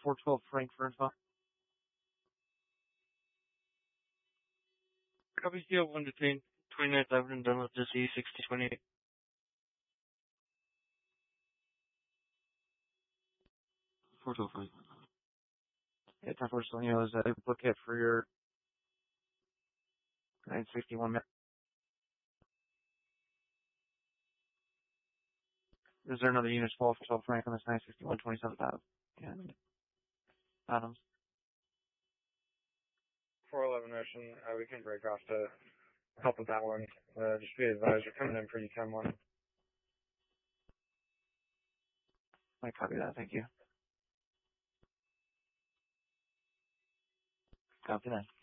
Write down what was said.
412 Frank for info. Copy CO 1 detained. 29th Avenue, Dunlop, DC 6028. 412 Frank. Yeah, 10-4 Selena is a booklet for your 961 minute. Is there another unit 12 for 12 Frank on this 961 27th Ave? And Adams. 411 Ocean, we can break off to help with that one. Just be advised, we're coming in pretty 10-1. I copy that, thank you. Copy that.